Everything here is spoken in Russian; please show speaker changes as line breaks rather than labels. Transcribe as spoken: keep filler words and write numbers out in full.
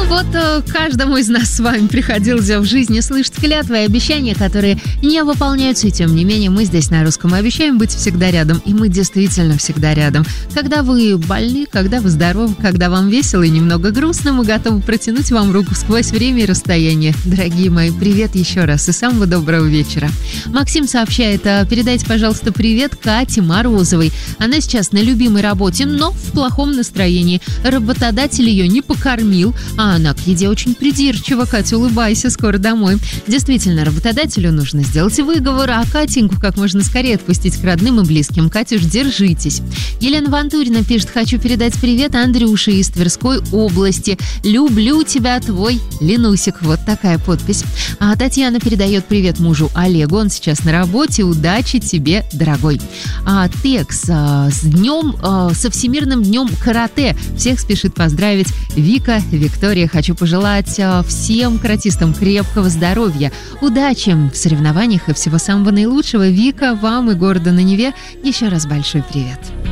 Вот э, каждому из нас с вами приходилось в жизни слышать клятвы и обещания, которые не выполняются, и тем не менее мы здесь на Русском обещаем быть всегда рядом, и мы действительно всегда рядом. Когда вы больны, когда вы здоровы, когда вам весело и немного грустно, мы готовы протянуть вам руку сквозь время и расстояние. Дорогие мои, привет еще раз и самого доброго вечера. Максим сообщает, передайте, пожалуйста, привет Кате Морозовой. Она сейчас на любимой работе, но в плохом настроении. Работодатель ее не покормил, а она к еде очень придирчива. Катя, улыбайся, скоро домой. Действительно, работодателю нужно сделать выговор, а Катеньку как можно скорее отпустить к родным и близким. Катюш, держитесь. Елена Вантурина пишет, хочу передать привет Андрюше из Тверской области. Люблю тебя, твой Ленусик. Вот такая подпись. А Татьяна передает привет мужу Олегу. Он сейчас на работе. Удачи тебе, дорогой. А Текс а, с днем, а, со Всемирным днем карате. Всех спешит поздравить Вика, Виктория. Хочу пожелать а, всем каратистам крепкого здоровья, удачи в соревнованиях и всего самого наилучшего. Вика, вам и городу на Неве еще раз большой привет.